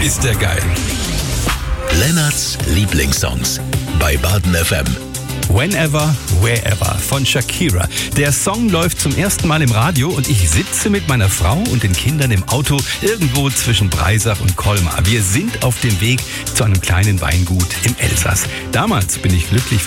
ist der geil. Lennarts Lieblingssongs bei Baden FM. Whenever, Wherever von Shakira. Der Song läuft zum ersten Mal im Radio und ich sitze mit meiner Frau und den Kindern im Auto irgendwo zwischen Breisach und Colmar. Wir sind auf dem Weg zu einem kleinen Weingut im Elsass. Damals bin ich glücklich